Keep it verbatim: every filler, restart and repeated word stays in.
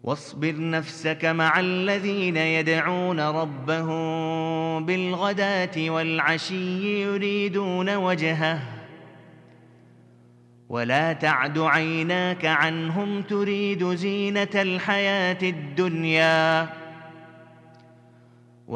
واصبر نفسك مع الذين يدعون ربهم بالغداة والعشي يريدون وجهه ولا تعد عيناك عنهم تريد زينة الحياة الدنيا